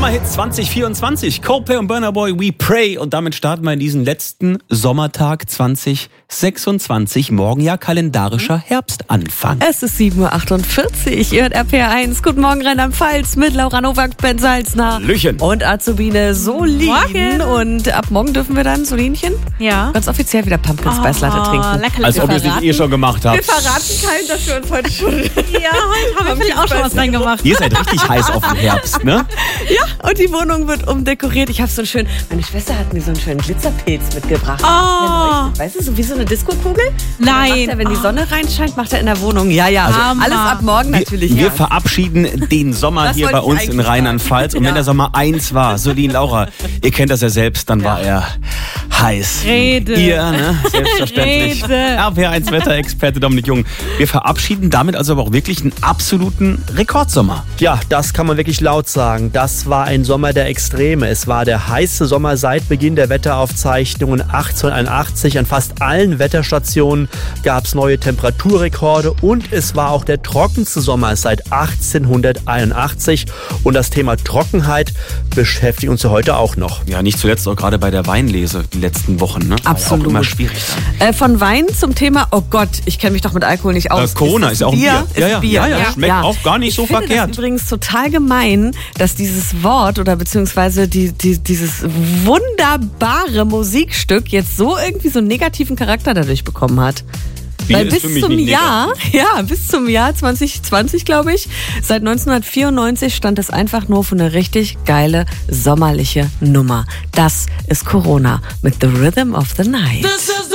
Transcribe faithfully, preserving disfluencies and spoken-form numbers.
Sommerhit zwanzig vierundzwanzig, Coldplay und Burna Boy, We Pray. Und damit starten wir in diesen letzten Sommertag zwanzig sechsundzwanzig. Morgen ja kalendarischer Herbstanfang. Es ist sieben Uhr achtundvierzig. Ihr hört R P R eins. Guten Morgen, Rheinland-Pfalz mit Laura Nowak, Ben Salzner. Hallöchen. Und Azubine Solin. Morgen. Und ab morgen dürfen wir dann, Solinchen, Ja. ganz offiziell wieder Pumpkin Spice Latte trinken. Lecker, Als ob ihr es nicht eh schon gemacht habt. Wir verraten keinen, dass wir uns heute schon... Ja, heute haben wir vielleicht auch schon was reingemacht. Ihr seid richtig heiß auf den Herbst, ne? Ja, und die Wohnung wird umdekoriert. Ich habe so einen schönen... Meine Schwester hat mir so einen schönen Glitzerpilz mitgebracht. Oh. Weißt du, so wie so eine Diskokugel? Nein. Macht er, wenn die Sonne reinscheint, macht er in der Wohnung. Ja, ja. Also Hammer. alles ab morgen natürlich. Wir ja. verabschieden den Sommer Das hier wollte bei ich uns in eigentlich Rheinland-Pfalz. Und Ja. wenn der Sommer eins war, Solin, Laura, ihr kennt das ja selbst, dann war er heiß. Rede. Ihr, ne? Selbstverständlich. Rede. R P R eins Wetterexperte Dominik Jung. Wir verabschieden damit also aber auch wirklich einen absoluten Rekordsommer. Ja, das kann man wirklich laut sagen. Das war ein Sommer der Extreme. Es war der heiße Sommer seit Beginn der Wetteraufzeichnungen achtzehnhunderteinundachtzig. An fast allen Wetterstationen gab es neue Temperaturrekorde und es war auch der trockenste Sommer seit achtzehnhunderteinundachtzig. Und das Thema Trockenheit beschäftigt uns ja heute auch noch. Ja, nicht zuletzt auch gerade bei der Weinlese die letzten Wochen. Ne? War Absolut. Ja auch immer schwierig dann. Äh, von Wein zum Thema, oh Gott, ich kenne mich doch mit Alkohol nicht aus. Äh, Corona ist ja auch ein Bier. Ist Ja, ja, Bier. ja, ja, schmeckt auch gar nicht ich so finde verkehrt. Das übrigens total gemein, dass dieses Wort oder beziehungsweise die, die, dieses wunderbare Musikstück jetzt so irgendwie so einen negativen Charakter dadurch bekommen hat. Bier Weil ist bis für mich zum nicht Jahr, ja, bis zum Jahr zwanzig zwanzig, glaube ich, seit neunzehnhundertvierundneunzig stand es einfach nur für eine richtig geile sommerliche Nummer. Das ist Corona mit The Rhythm of the Night.